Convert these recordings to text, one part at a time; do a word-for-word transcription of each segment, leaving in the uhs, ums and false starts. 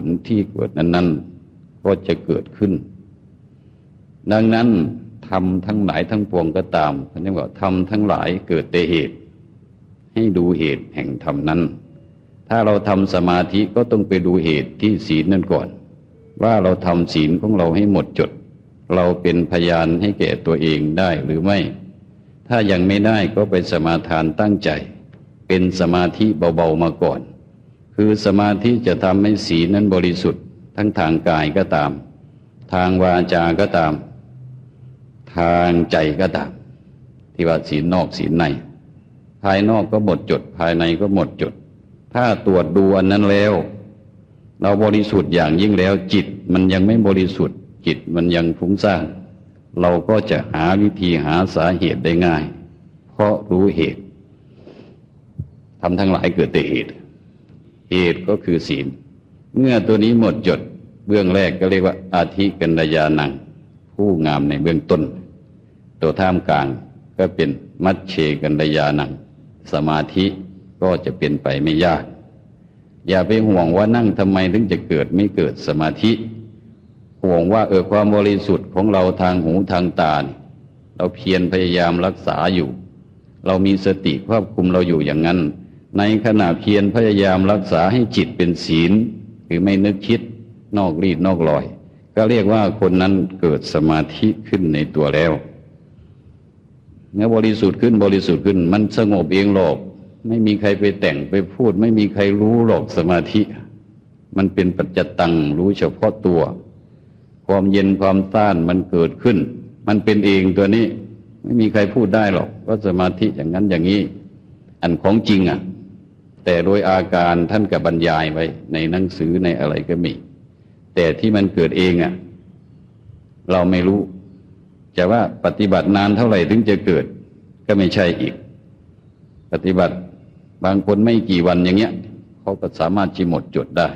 ลที่เกิดนั้นๆก็จะเกิดขึ้นดังนั้นธรรมทั้งหลายทั้งปวงก็ตามท่านเรียกว่าธรรมทั้งหลายเกิดแต่เหตุให้ดูเหตุแห่งธรรมนั้นถ้าเราทำสมาธิก็ต้องไปดูเหตุที่ศีลนั่นก่อนว่าเราทำศีลของเราให้หมดจดเราเป็นพยานให้แก่ตัวเองได้หรือไม่ถ้ายังไม่ได้ก็ไปสมาทานตั้งใจเป็นสมาธิเบาๆมาก่อนคือสมาธิจะทำให้ศีลนั้นบริสุทธิ์ทั้งทางกายก็ตามทางวาจาก็ตามทางใจก็ตามที่ว่าศีลนอกศีลในภายนอกก็หมดจดภายในก็หมดจดถ้าตรวจดูอันนั้นแล้วเราบริสุทธิ์อย่างยิ่งแล้วจิตมันยังไม่บริสุทธิ์จิตมันยังฟุ้งซ่านเราก็จะหาวิธีหาสาเหตุได้ง่ายเพราะรู้เหตุทำทั้งหลายเกิดแต่เหตุเหตุก็คือศีลเมื่อตัวนี้หมดจดเบื้องแรกก็เรียกว่าอาทิกัลยาณังผู้งามในเบื้องต้นตัวท่ามกลางก็เป็นมัชเชกัลยาณังสมาธิก็จะเป็นไปไม่ยากอย่าไปห่วงว่านั่งทำไมถึงจะเกิดไม่เกิดสมาธิห่วงว่าเออความบริสุทธิ์ของเราทางหูทางตาเราเพียรพยายามรักษาอยู่เรามีสติควบคุมเราอยู่อย่างนั้นในขณะเพียรพยายามรักษาให้จิตเป็นศีลคือไม่นึกคิดนอกรีดนอกรอยก็เรียกว่าคนนั้นเกิดสมาธิขึ้นในตัวแล้วเมื่อบริสุทธิ์ขึ้นบริสุทธิ์ขึ้นมันสงบเองหรอกไม่มีใครไปแต่งไปพูดไม่มีใครรู้หรอกสมาธิมันเป็นปัจจตังรู้เฉพาะตัวความเย็นความต้านมันเกิดขึ้นมันเป็นเองตัวนี้ไม่มีใครพูดได้หรอกว่าสมาธิอย่างนั้นอย่างนี้อันของจริงอ่ะแต่โดยอาการท่านก็บรรยายไว้ในหนังสือในอะไรก็มีแต่ที่มันเกิดเองอ่ะเราไม่รู้จะว่าปฏิบัตินานเท่าไหร่ถึงจะเกิดก็ไม่ใช่อีกปฏิบัติบางคนไม่กี่วันอย่างเงี้ยเขาก็สามารถจะหมดจดได้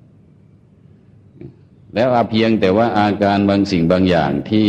แล้วอาเพียงแต่ว่าอาการบางสิ่งบางอย่างที่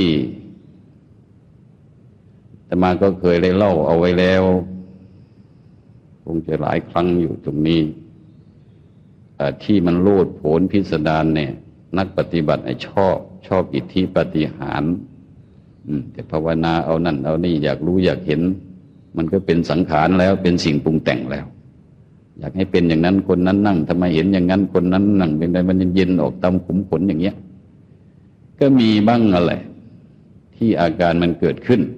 อาตมาก็เคยได้เล่าเอาไว้แล้วคงจะหลายครั้งอยู่ตรงนี้ที่มันโลดโผนพิสดารเนี่ยนักปฏิบัติชอบชอบอิทธิปาฏิหาริย์แต่ภาวนาเอานั่นเอานี่อยากรู้อยากเห็นมันก็เป็นสังขารแล้วเป็นสิ่งปรุงแต่งแล้วอยากให้เป็นอย่างนั้นคนนั้นนั่งทำไมเห็นอย่างนั้นคนนั้นนั่งเป็นอะไรมันเย็นๆออกตามขุมขนอย่างเงี้ยก็มีบ้างอะไรที่อาการมันเกิดขึ้น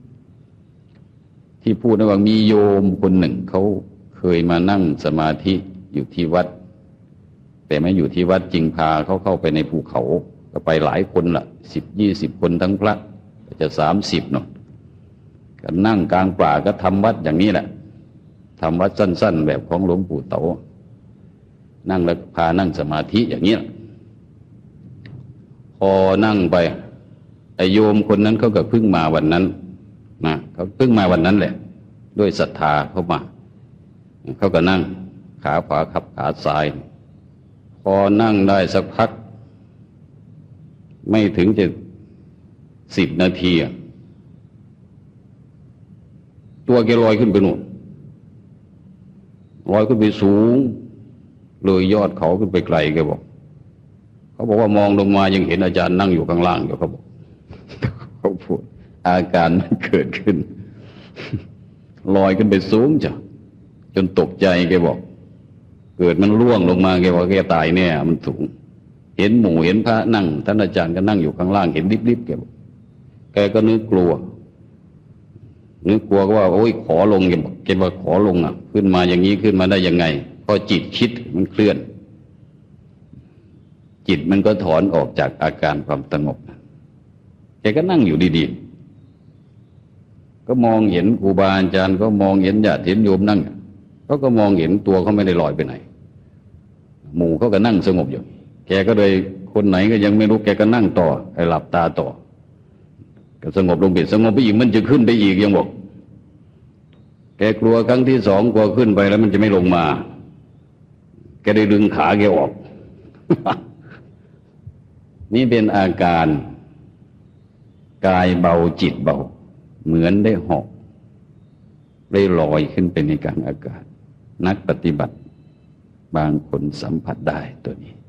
ที่พูดว่ามีโยมคนหนึ่งเขาเคยมานั่งสมาธิอยู่ที่วัดแต่ไม่อยู่ที่วัดจริงพาเขาเข้าไปในภูเขาก็ไปหลายคนละสิบยี่สิบคนทั้งพระจะสามสิบเนาะก็นั่งกลางป่าก็ทำวัดอย่างนี้แหละทำวัดสั้นๆแบบของหลวงปู่เต๋านั่งแล้วพานั่งสมาธิอย่างนี้พอนั่งไปไอโยมคนนั้นเขาก็เพิ่งมาวันนั้นนะเขาเพิ่งมาวันนั้นแหละด้วยศรัทธาเข้ามาเขาก็นั่งขาขวาขับขาซ้ายพอนั่งได้สักพักไม่ถึงจะสิบนาทีตัวแกลอยขึ้นไปนู่นลอยขึ้นไปสูงเลยยอดเขาขึ้นไปไกลแกบอกเขาบอกว่ามองลงมายังเห็นอาจารย์นั่งอยู่ข้างล่างอยู่เขาบอกเขาพูดอาการมันเกิดขึ้นลอยขึ้นไปสูงจ้ะจนตกใจแกบอกเกิดมันร่วงลงมาแกบอกแกตายแน่มันสูงเห็นหมู่เห็นพระนั่งท่านอาจารย์ก็นั่งอยู่ข้างล่างเห็นริบๆแกบอกแกก็นึกกลัวนึกกลัวก็ว่าโอ้ยขอลงแกบอกแกว่าขอลงอ่ะขึ้นมาอย่างนี้ขึ้นมาได้ยังไงพอจิตคิดมันเคลื่อนจิตมันก็ถอนออกจากอาการความสงบแกก็นั่งอยู่ดีๆก็มองเห็นครูบาอาจารย์ก็มองเห็นญาติเห็นโยมนั่งเขาก็มองเห็นตัวเขาไม่ได้ลอยไปไหนหมู่เขาก็นั่งสงบอยู่แกก็เลยคนไหนก็ยังไม่รู้แกก็นั่งต่อไอ้หลับตาต่อก็สงบลงไปสงบไปอีกมันจะขึ้นไปอีกยังบอกแกกลัวครั้งที่สองกลัวขึ้นไปแล้วมันจะไม่ลงมาแกได้ดึงขาแกออก นี่เป็นอาการกายเบาจิตเบาเหมือนได้เหาะได้ลอยขึ้นไปในกลางอากาศนักปฏิบัติบางคนสัมผัสได้ตัวนี้